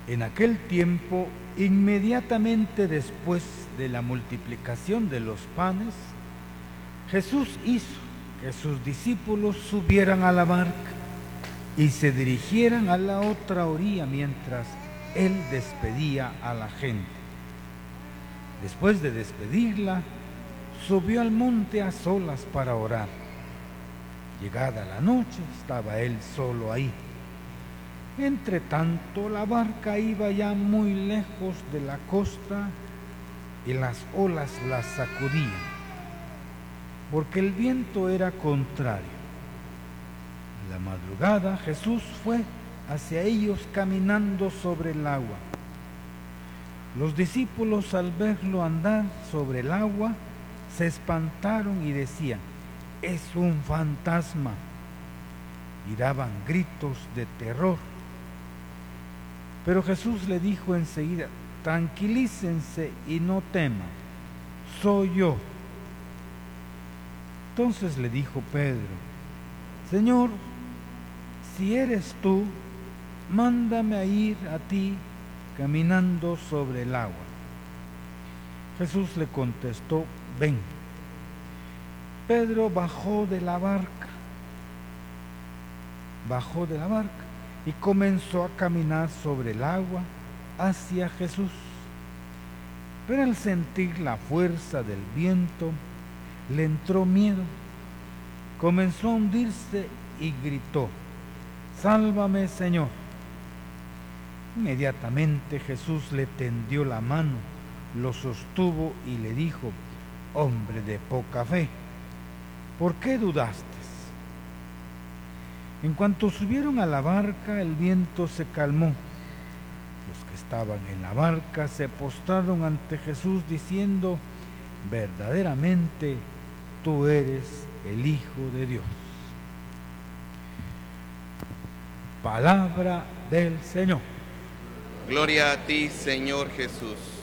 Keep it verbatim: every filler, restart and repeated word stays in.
En aquel tiempo, inmediatamente después de la multiplicación de los panes, Jesús hizo que sus discípulos subieran a la barca y se dirigieran a la otra orilla mientras Él despedía a la gente. Después de despedirla, subió al monte a solas para orar. Llegada la noche, estaba Él solo ahí. Entre tanto, la barca iba ya muy lejos de la costa y las olas la sacudían, porque el viento era contrario. En la madrugada Jesús fue hacia ellos caminando sobre el agua. Los discípulos, al verlo andar sobre el agua, se espantaron y decían: «Es un fantasma», y daban gritos de terror. Pero Jesús le dijo enseguida: «Tranquilícense y no teman, soy yo». Entonces le dijo Pedro: «Señor, si eres tú, mándame a ir a ti caminando sobre el agua». Jesús le contestó: «Ven». Pedro bajó de la barca, bajó de la barca y comenzó a caminar sobre el agua hacia Jesús. Pero al sentir la fuerza del viento, le entró miedo, comenzó a hundirse y gritó: «Sálvame, Señor». Inmediatamente Jesús le tendió la mano, lo sostuvo y le dijo: «Hombre de poca fe, ¿por qué dudaste?». En cuanto subieron a la barca, el viento se calmó. Los que estaban en la barca se postraron ante Jesús diciendo: «Verdaderamente tú eres el Hijo de Dios». Palabra del Señor. Gloria a ti, Señor Jesús.